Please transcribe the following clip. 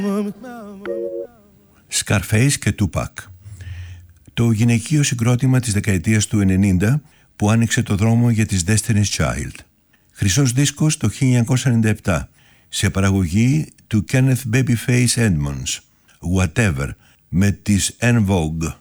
Scarface και Tupac. Το γυναικείο συγκρότημα της δεκαετίας του 90 που άνοιξε το δρόμο για τις Destiny's Child. Χρυσός δίσκος το 1997 σε παραγωγή του Kenneth Babyface Edmonds, Whatever, με τις En Vogue.